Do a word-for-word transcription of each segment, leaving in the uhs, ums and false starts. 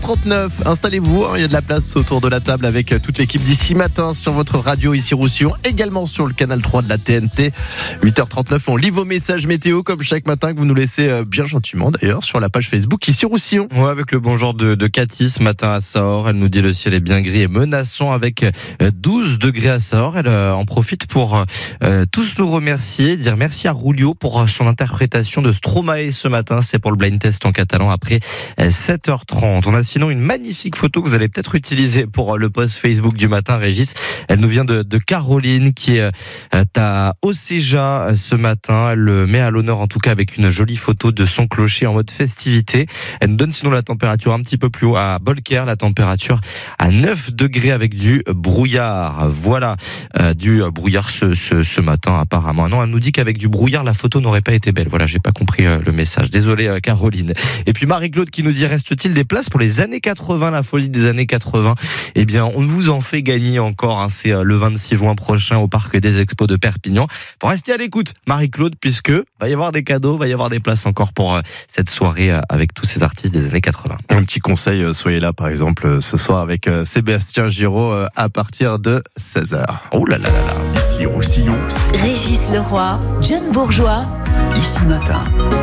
trente-neuf, installez-vous, hein, il y a de la place autour de la table avec toute l'équipe d'ici matin sur votre radio ici Roussillon, également sur le canal trois de la T N T. huit heures trente-neuf, on lit vos messages météo comme chaque matin que vous nous laissez bien gentiment d'ailleurs sur la page Facebook ici Roussillon. Ouais, avec le bonjour de, de Cathy ce matin à Sahor, elle nous dit le ciel est bien gris et menaçant avec douze degrés à Sahor. Elle euh, en profite pour euh, tous nous remercier, dire merci à Rulio pour son interprétation de Stromae ce matin. C'est pour le blind test en catalan après sept heures trente. On a sinon une magnifique photo que vous allez peut-être utiliser pour le post Facebook du matin, Régis. Elle nous vient de, de Caroline qui est à Océja ce matin. Elle le met à l'honneur en tout cas avec une jolie photo de son clocher en mode festivité. Elle nous donne sinon la température un petit peu plus haut à Bolker, la température à neuf degrés avec du brouillard. Voilà, euh, du brouillard ce, ce, ce matin apparemment. Non, elle nous dit qu'avec du brouillard la photo n'aurait pas été belle. Voilà, j'ai pas compris euh, le message. Désolé euh, Caroline. Et puis Marie-Claude qui nous dit, reste-t-il des places pour les années quatre-vingts, la folie des années quatre-vingts? Eh bien, on vous en fait gagner encore, hein, c'est euh, le vingt-six juin prochain au Parc des Expos de Perpignan. Pour rester à l'écoute, Marie-Claude, puisque va y avoir des cadeaux, va y avoir des places encore pour euh, cette soirée euh, avec tous ces artistes des années quatre-vingts. Un petit conseil, euh, soyez là par exemple euh, ce soir avec euh, Sébastien Giraud euh, à partir de seize heures. Oh là là là là. Ici Roussillon. Régis Leroy, John Bourgeois. Ici matin.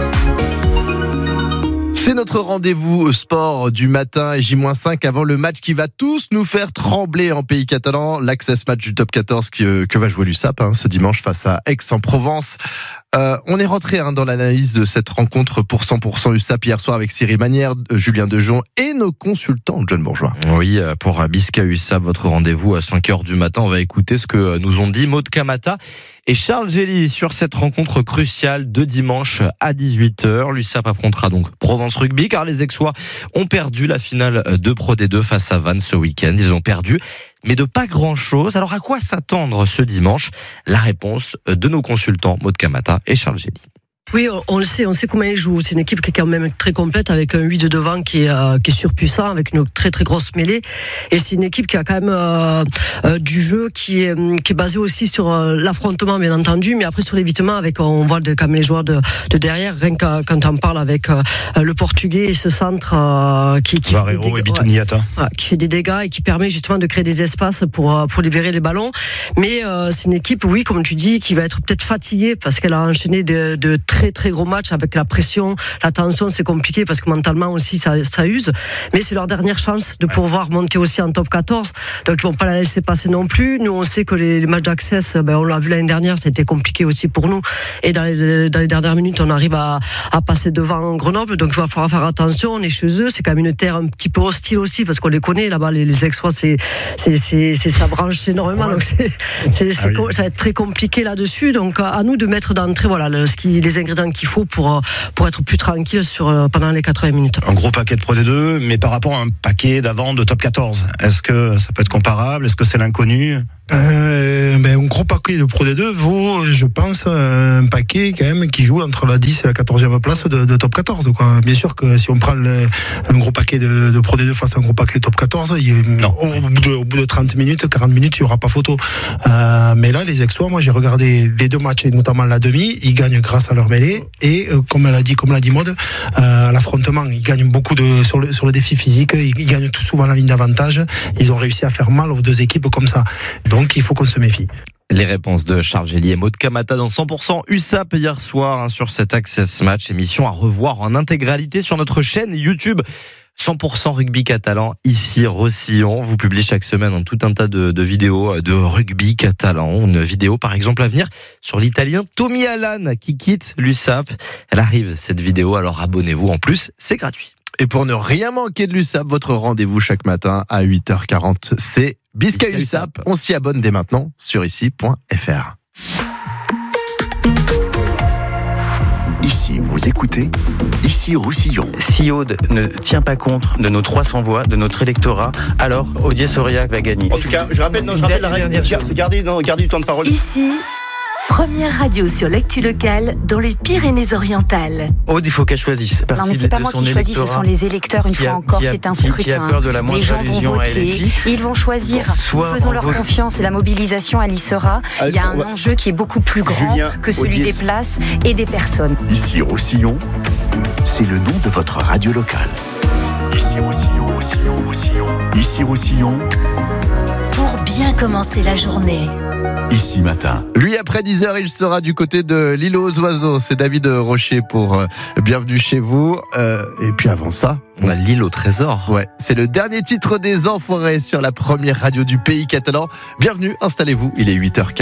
C'est notre rendez-vous sport du matin et J moins cinq avant le match qui va tous nous faire trembler en pays catalan. L'Access Match du top quatorze que, que va jouer l'U S A P hein, ce dimanche face à Aix-en-Provence. Euh, on est rentré hein, dans l'analyse de cette rencontre pour cent pour cent U S A P hier soir avec Cyril Manière, Julien Dejon et nos consultants John Bourgeois. Oui, pour Bisca U S A P, votre rendez-vous à cinq heures du matin. On va écouter ce que nous ont dit Maud Kamata et Charles Gély sur cette rencontre cruciale de dimanche à dix-huit heures. L'U S A P affrontera donc Provence Rugby car les Aixois ont perdu la finale de Pro D deux face à Vannes ce week-end. Ils ont perdu, mais de pas grand-chose. Alors à quoi s'attendre ce dimanche? La réponse de nos consultants Maud Kamata et Charles Gély. Oui, on le sait, on sait comment ils jouent. C'est une équipe qui est quand même très complète avec un huit de devant qui est, euh, qui est surpuissant, avec une très très grosse mêlée. Et c'est une équipe qui a quand même euh, euh, du jeu qui est, qui est basé aussi sur euh, l'affrontement, bien entendu, mais après sur l'évitement, avec on voit de, quand même les joueurs de, de derrière, rien que quand on parle avec euh, le Portugais et ce centre euh, qui, qui, fait des dégâts, et Bitoniata. Ouais, qui fait des dégâts et qui permet justement de créer des espaces pour, pour libérer les ballons. Mais euh, c'est une équipe, oui, comme tu dis, qui va être peut-être fatiguée parce qu'elle a enchaîné de, de très très gros matchs avec la pression, la tension, c'est compliqué parce que mentalement aussi ça, ça use, mais c'est leur dernière chance de pouvoir monter aussi en top quatorze, donc ils vont pas la laisser passer non plus. Nous on sait que les, les matchs d'access, ben, on l'a vu l'année dernière, c'était compliqué aussi pour nous, et dans les, dans les dernières minutes on arrive à, à passer devant Grenoble, donc il va falloir faire attention. On est chez eux, c'est quand même une terre un petit peu hostile aussi parce qu'on les connaît là-bas, les, les Aixois, c'est, c'est, c'est, c'est, ça branche énormément, donc c'est, c'est, c'est, ah oui. Ça va être très compliqué là-dessus, donc à nous de mettre d'entrée voilà, le, ce qui, les ingrédients qu'il faut pour, pour être plus tranquille sur, pendant les quatre-vingts minutes. Un gros paquet de Pro D deux, mais par rapport à un paquet d'avant de top quatorze, est-ce que ça peut être comparable? Est-ce que c'est l'inconnu? Euh, ben, un gros paquet de Pro D deux vaut, je pense, un paquet quand même qui joue entre la dix et la quatorzième place de, de top quatorze, quoi. Bien sûr que si on prend le, un gros paquet de, de Pro D deux face à un gros paquet de top quatorze, il, non. Au, bout de, au bout de trente minutes, quarante minutes, il n'y aura pas photo. Euh, mais là, les Aixois, moi j'ai regardé les deux matchs, et notamment la demi, ils gagnent grâce à leur mêlée et euh, comme elle a dit, comme l'a dit Maud, euh, à l'affrontement, ils gagnent beaucoup de, sur, le, sur le défi physique, ils, ils gagnent tout souvent la ligne d'avantage. Ils ont réussi à faire mal aux deux équipes comme ça. Donc il faut qu'on se méfie. Les réponses de Charles Gély et Maud Kamata dans cent pour cent U S A P hier soir hein, sur cet Access Match, émission à revoir en intégralité sur notre chaîne YouTube. cent pour cent rugby catalan, ici Roussillon. Vous publiez chaque semaine hein, tout un tas de, de vidéos de rugby catalan. Une vidéo par exemple à venir sur l'Italien Tommy Allan qui quitte l'U S A P. Elle arrive cette vidéo, alors abonnez-vous, en plus c'est gratuit. Et pour ne rien manquer de l'U S A P, votre rendez-vous chaque matin à huit heures quarante, c'est Bisca U S A P. On s'y abonne dès maintenant sur ici point f r. Ici, vous écoutez, ici Roussillon. Si Aude ne tient pas compte de nos trois cents voix, de notre électorat, alors Audiès Aurillac va gagner. En tout cas, je rappelle, non, je rappelle la règle, c'est garder, non, garder du temps de parole. Ici, première radio sur l'actu locale dans les Pyrénées-Orientales. Aude, il faut qu'elle choisisse. Non, mais c'est pas moi qui choisis, ce sont les électeurs. Une fois encore, c'est un scrutin. Qui a peur de la moindre les gens vont voter, ils vont choisir. Faisons leur confiance et la mobilisation, elle y sera. Il y a un enjeu qui est beaucoup plus grand Julien, que celui Audiès. Des places et des personnes. Ici Roussillon, c'est le nom de votre radio locale. Ici Roussillon. Roussillon, Roussillon. Ici Roussillon. Pour bien commencer la journée. Ici Matin. Lui, après dix heures, il sera du côté de l'île aux oiseaux. C'est David Rocher pour euh, Bienvenue chez vous. Euh, et puis avant ça, on a l'île au trésor. Ouais, c'est le dernier titre des Enfoirés sur la première radio du pays catalan. Bienvenue, installez-vous, il est huit heures quinze.